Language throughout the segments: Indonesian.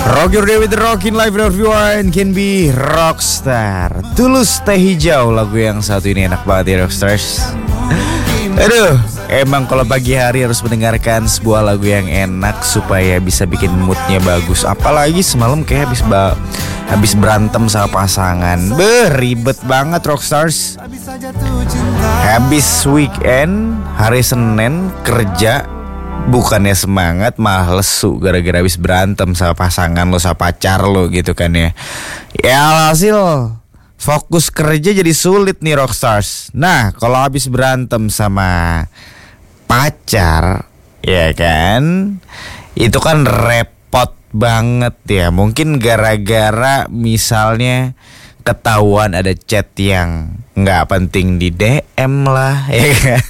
Rock your day with the rockin' life everyone can be rockstar. Tulus Teh Hijau, lagu yang satu ini enak banget ya Rockstars. Aduh, emang kalau pagi hari harus mendengarkan sebuah lagu yang enak supaya bisa bikin moodnya bagus. Apalagi semalam kayak habis berantem sama pasangan. Ribet banget Rockstars. Habis weekend, hari Senin kerja, bukannya semangat malah lesu gara-gara habis berantem sama pasangan lo, sama pacar lo gitu kan ya. Ya alhasil fokus kerja jadi sulit nih Rockstars. Nah kalau habis berantem sama pacar, ya kan, itu kan repot banget ya. Mungkin gara-gara misalnya ketahuan ada chat yang gak penting di DM lah, ya kan.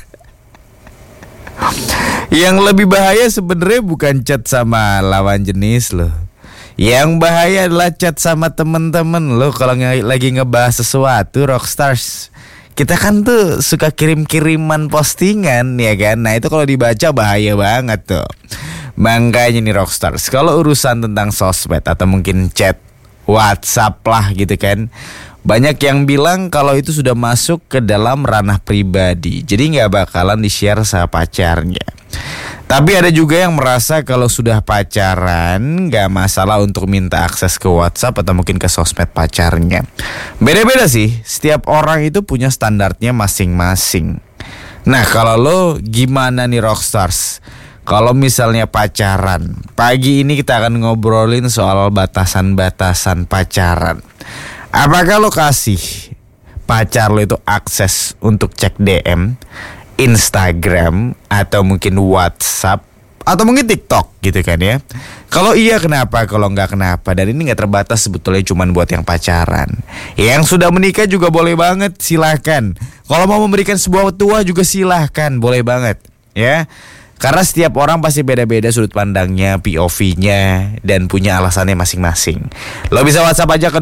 Yang lebih bahaya sebenarnya bukan chat sama lawan jenis loh. Yang bahaya adalah chat sama temen-temen lo kalau lagi ngebahas sesuatu Rockstars. Kita kan tuh suka kirim-kiriman postingan ya kan. Nah itu kalau dibaca bahaya banget tuh. Makanya nih Rockstars, kalau urusan tentang sosmed atau mungkin chat WhatsApp lah gitu kan, banyak yang bilang kalau itu sudah masuk ke dalam ranah pribadi, jadi gak bakalan di-share sama pacarnya. Tapi ada juga yang merasa kalau sudah pacaran gak masalah untuk minta akses ke WhatsApp atau mungkin ke sosmed pacarnya. Beda-beda sih, setiap orang itu punya standarnya masing-masing. Nah kalau lo gimana nih Rockstars? Kalau misalnya pacaran, pagi ini kita akan ngobrolin soal batasan-batasan pacaran. Apakah lo kasih pacar lo itu akses untuk cek DM, Instagram, atau mungkin WhatsApp, atau mungkin TikTok gitu kan ya? Kalau iya kenapa, kalau enggak kenapa? Dan ini gak terbatas sebetulnya cuma buat yang pacaran. Yang sudah menikah juga boleh banget, silahkan. Kalau mau memberikan sebuah tua juga silahkan, boleh banget ya. Karena setiap orang pasti beda-beda sudut pandangnya, POV-nya, dan punya alasannya masing-masing. Lo bisa WhatsApp aja ke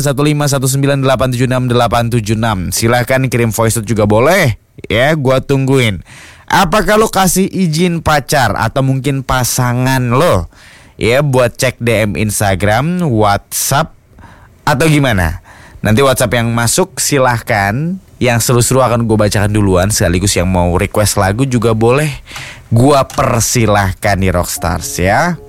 081519876876. Silahkan kirim voice note juga boleh. Ya, gua tungguin. Apakah lo kasih izin pacar atau mungkin pasangan lo ya buat cek DM Instagram, WhatsApp, atau gimana? Nanti WhatsApp yang masuk silahkan. Yang seru-seru akan gue bacakan duluan. Sekaligus yang mau request lagu juga boleh, gue persilahkan nih Rockstars ya.